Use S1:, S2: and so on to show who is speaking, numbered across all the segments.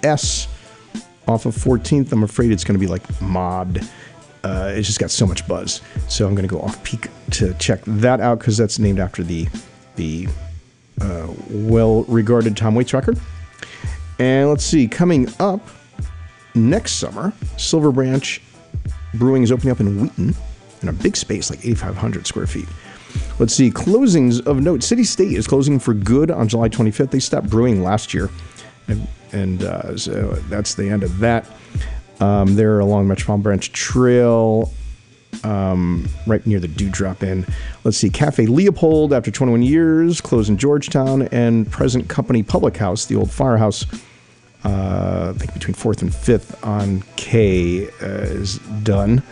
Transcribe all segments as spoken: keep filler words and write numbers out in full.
S1: S off of fourteenth. I'm afraid it's going to be like mobbed. Uh, it's just got so much buzz. So I'm going to go off peak to check that out because that's named after the the uh, well-regarded Tom Waits record. And let's see, coming up next summer, Silver Branch Brewing is opening up in Wheaton in a big space, like eighty-five hundred square feet. Let's see, closings of note. City State is closing for good on July twenty-fifth. They stopped brewing last year, and, and uh, so that's the end of that. Um, they're along Metropolitan Branch Trail, um, right near the Dewdrop Inn. Let's see, Cafe Leopold, after twenty-one years, closed in Georgetown, and Present Company Public House, the old firehouse, uh, I think between fourth and fifth on K, uh, is done.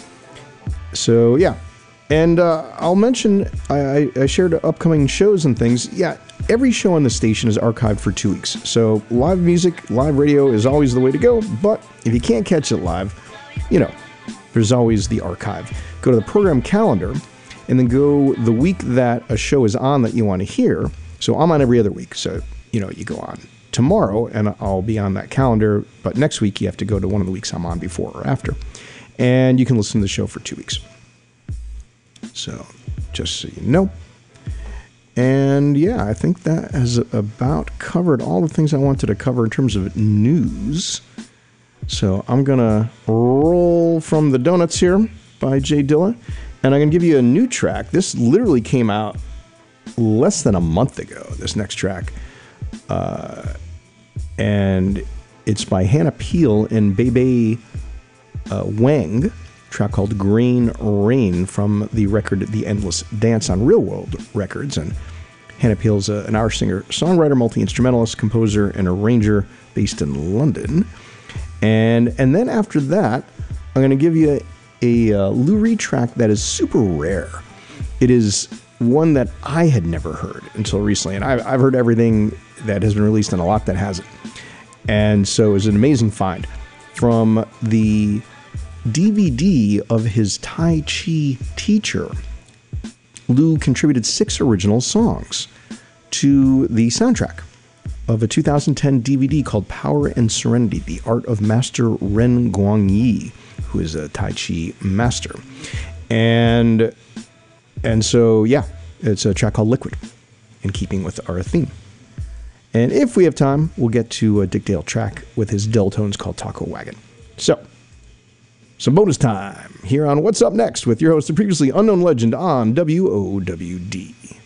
S1: So, yeah. And uh, I'll mention, I, I shared upcoming shows and things. Yeah, every show on the station is archived for two weeks. So live music, live radio is always the way to go. But if you can't catch it live, you know, there's always the archive. Go to the program calendar and then go the week that a show is on that you want to hear. So I'm on every other week. So, you know, you go on tomorrow and I'll be on that calendar. But next week you have to go to one of the weeks I'm on before or after. And you can listen to the show for two weeks. So, just so you know. And yeah, I think that has about covered all the things I wanted to cover in terms of news. So, I'm going to roll from the Donuts here by Jay Dilla. And I'm going to give you a new track. This literally came out less than a month ago, this next track. Uh, and it's by Hannah Peel and Bebe uh, Wang. Track called Green Rain from the record The Endless Dance on Real World Records. And Hannah Peel's a, an Irish singer, songwriter, multi-instrumentalist, composer, and arranger based in London. And and then after that, I'm going to give you a, a uh, Lou Reed track that is super rare. It is one that I had never heard until recently. And I've, I've heard everything that has been released and a lot that hasn't. And so it was an amazing find. From the D V D of his Tai Chi teacher, Lou contributed six original songs to the soundtrack of a two thousand ten D V D called Power and Serenity, The Art of Master Ren Guangyi, who is a Tai Chi master. And and so, yeah, it's a track called Liquid, in keeping with our theme. And if we have time, we'll get to a Dick Dale track with his Deltones called Taco Wagon. So, some bonus time here on What's Up Next with your host, the previously unknown legend on W O W D.